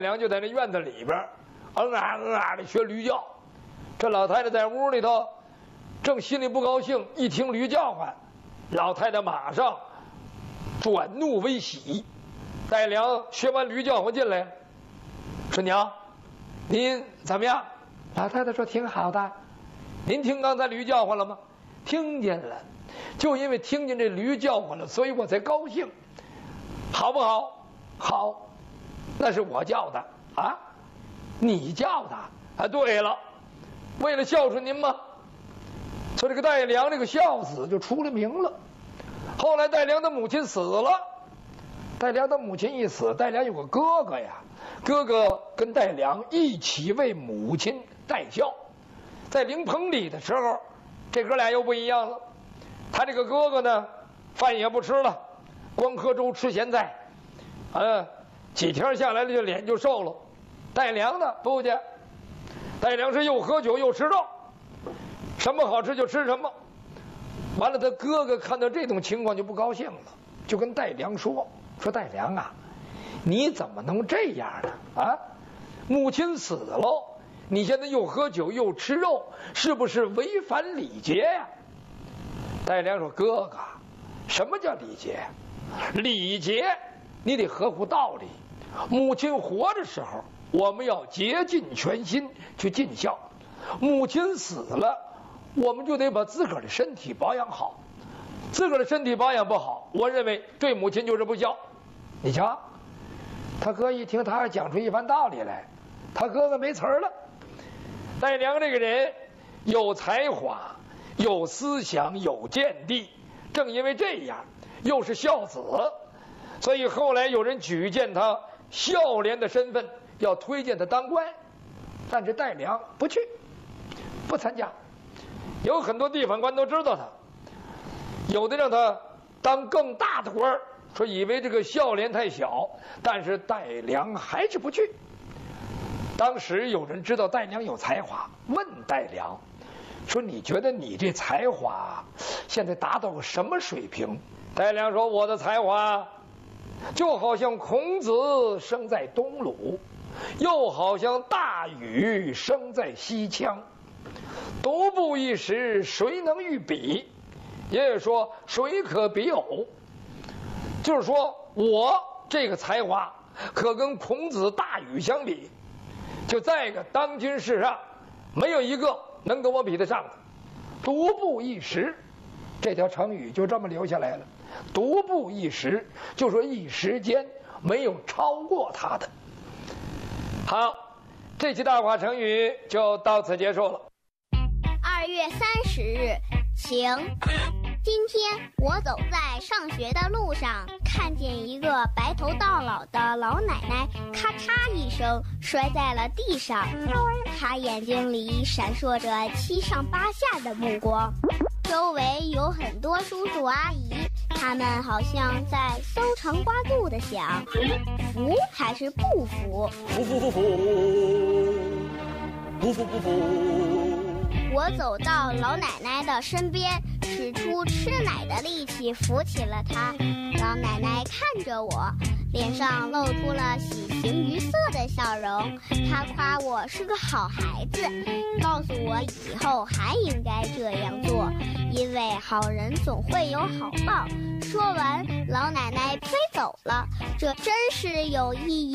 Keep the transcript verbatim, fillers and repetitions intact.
梁就在那院子里边，嗯啊嗯啊的学驴叫。这老太太在屋里头，正心里不高兴，一听驴叫唤，老太太马上转怒为喜。戴良学完驴叫唤进来，说：“娘，您怎么样？”老太太说：“挺好的。”您听刚才驴叫唤了吗？听见了，就因为听见这驴叫唤了，所以我才高兴，好不好？好，那是我叫的啊，你叫的啊？对了，为了孝顺您嘛，所以这个戴良这个孝子就出了名了。后来戴良的母亲死了，戴良的母亲一死，戴良有个哥哥呀，哥哥跟戴良一起为母亲戴孝。在灵棚里的时候，这哥俩又不一样了。他这个哥哥呢，饭也不吃了，光喝粥吃咸菜，呃，几天下来了就脸就瘦了。戴良呢不去，戴良是又喝酒又吃肉，什么好吃就吃什么。完了，他哥哥看到这种情况就不高兴了，就跟戴良说：“说戴良啊，你怎么能这样呢？啊，母亲死了。”你现在又喝酒又吃肉，是不是违反礼节呀？戴良说：“哥哥，什么叫礼节？礼节你得合乎道理。母亲活的时候，我们要竭尽全心去尽孝；母亲死了，我们就得把自个儿的身体保养好。自个儿的身体保养不好，我认为对母亲就是不孝。你瞧，他哥一听，他讲出一番道理来，他哥哥没词儿了。戴良这个人有才华、有思想、有见地，正因为这样，又是孝子，所以后来有人举荐他孝廉的身份，要推荐他当官，但是戴良不去，不参加。有很多地方官都知道他，有的让他当更大的官，说以为这个孝廉太小，但是戴良还是不去。当时有人知道戴良有才华，问戴良说：“你觉得你这才华现在达到个什么水平？”戴良说：“我的才华就好像孔子生在东鲁，又好像大禹生在西羌，独步一时，谁能与比？也就是说，谁可比偶？就是说我这个才华可跟孔子、大禹相比。就在一个当今世上，没有一个能跟我比得上的。独步一时，这条成语就这么留下来了。独步一时，就说一时间没有超过他的。好，这期大话成语就到此结束了。 二月三十日，晴。今天我走在上学的路上，看见一个白头到老的老奶奶，咔嚓一声摔在了地上。她眼睛里闪烁着七上八下的目光，周围有很多叔叔阿姨，他们好像在搜肠刮肚的想，服还是不服？ 服服服服，不服不服。 我走到老奶奶的身边，使出吃奶的力气扶起了她。老奶奶看着我，脸上露出了喜形于色的笑容。她夸我是个好孩子，告诉我以后还应该这样做，因为好人总会有好报。说完，老奶奶飞走了，这真是有意义。